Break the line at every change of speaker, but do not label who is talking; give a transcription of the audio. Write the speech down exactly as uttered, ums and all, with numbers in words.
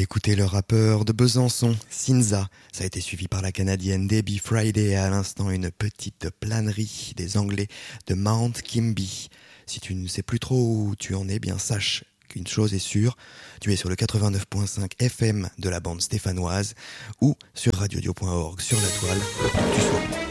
d'écouter le rappeur de Besançon, Sinza. Ça a été suivi par la Canadienne Debbie Friday et à l'instant une petite planerie des Anglais de Mount Kimby. Si tu ne sais plus trop où tu en es, bien sache qu'une chose est sûre, tu es sur le quatre-vingt-neuf virgule cinq F M de la bande stéphanoise ou sur radiodio point org sur la toile, où tu sois.